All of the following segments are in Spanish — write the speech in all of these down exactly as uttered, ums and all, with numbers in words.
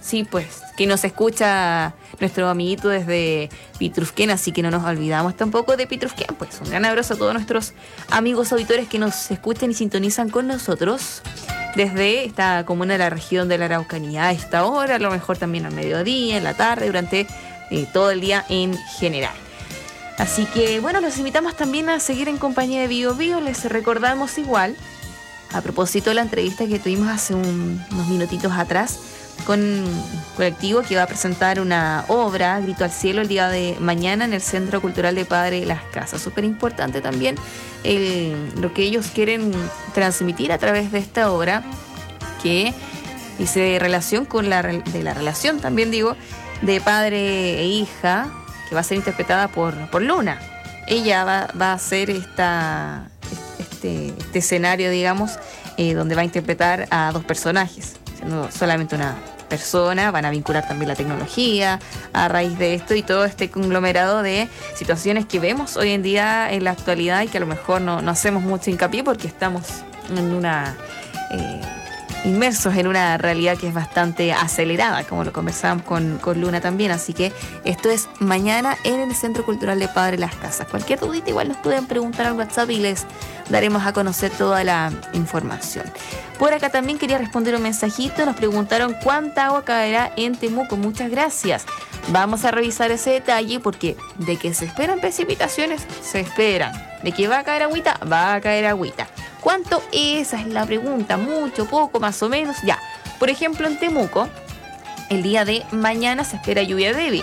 sí, pues, que nos escucha nuestro amiguito desde Pitrufquén, así que no nos olvidamos tampoco de Pitrufquén. Pues un gran abrazo a todos nuestros amigos auditores que nos escuchan y sintonizan con nosotros desde esta comuna de la región de la Araucanía a esta hora, a lo mejor también al mediodía, en la tarde, durante eh, todo el día en general. Así que, bueno, los invitamos también a seguir en compañía de Bio Bio. Les recordamos igual, a propósito de la entrevista que tuvimos hace un, unos minutitos atrás, con un colectivo que va a presentar una obra, Grito al Cielo, el día de mañana en el Centro Cultural de Padre Las Casas. Súper importante también el, lo que ellos quieren transmitir a través de esta obra, que dice relación con la, de la relación, también digo, de padre e hija, que va a ser interpretada por, por Luna. Ella va, va a hacer esta, este, este escenario, digamos, eh, donde va a interpretar a dos personajes. No solamente una persona, van a vincular también la tecnología a raíz de esto y todo este conglomerado de situaciones que vemos hoy en día en la actualidad y que a lo mejor no, no hacemos mucho hincapié porque estamos en una eh, inmersos en una realidad que es bastante acelerada, como lo conversábamos con, con Luna también. Así que esto es mañana en el Centro Cultural de Padre Las Casas. Cualquier dudita igual nos pueden preguntar al WhatsApp y les daremos a conocer toda la información. Por acá también quería responder un mensajito. Nos preguntaron cuánta agua caerá en Temuco. Muchas gracias. Vamos a revisar ese detalle porque de que se esperan precipitaciones, se esperan. De que va a caer agüita, va a caer agüita. ¿Cuánto? Esa es la pregunta. ¿Mucho, poco, más o menos? Ya. Por ejemplo, en Temuco, el día de mañana se espera lluvia débil.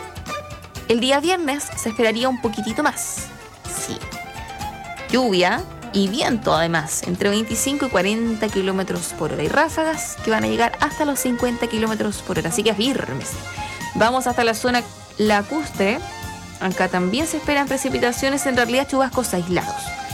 El día viernes se esperaría un poquitito más. Sí. Lluvia y viento además, entre veinticinco y cuarenta kilómetros por hora. Y ráfagas que van a llegar hasta los cincuenta kilómetros por hora. Así que firmes. Vamos hasta la zona lacustre. Acá también se esperan precipitaciones, en realidad chubascos aislados.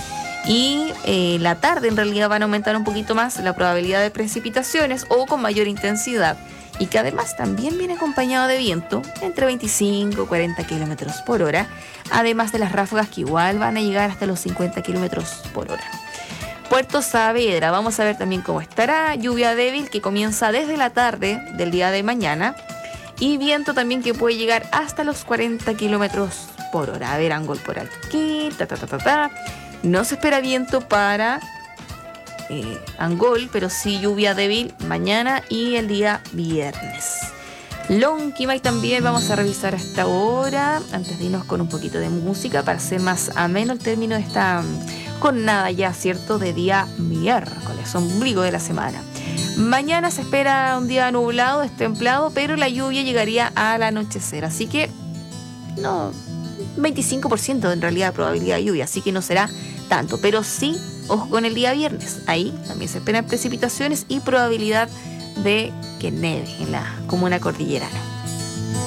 Y eh, la tarde en realidad van a aumentar un poquito más la probabilidad de precipitaciones o con mayor intensidad. Y que además también viene acompañado de viento entre veinticinco y cuarenta kilómetros por hora. Además de las ráfagas que igual van a llegar hasta los cincuenta kilómetros por hora. Puerto Saavedra, vamos a ver también cómo estará. Lluvia débil que comienza desde la tarde del día de mañana. Y viento también que puede llegar hasta los cuarenta kilómetros por hora. A ver, Angol por aquí. Ta, ta, ta, ta, ta. No se espera viento para eh, Angol, pero sí lluvia débil mañana y el día viernes. Lonquimay también vamos a revisar hasta ahora, antes de irnos con un poquito de música para hacer más ameno el término de esta jornada ya, ¿cierto? De día miércoles, ombligo de la semana. Mañana se espera un día nublado, destemplado, pero la lluvia llegaría al anochecer, así que no, veinticinco por ciento en realidad de probabilidad de lluvia, así que no será tanto, pero sí, ojo con el día viernes, ahí también se esperan precipitaciones y probabilidad de que neve en la comuna cordillerana.